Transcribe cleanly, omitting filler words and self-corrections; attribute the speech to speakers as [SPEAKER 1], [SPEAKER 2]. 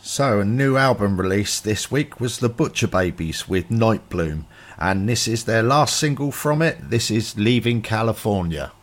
[SPEAKER 1] So, a new album released this week was the Butcher Babies with Night Bloom, and this is their last single from it. This is Leaving California.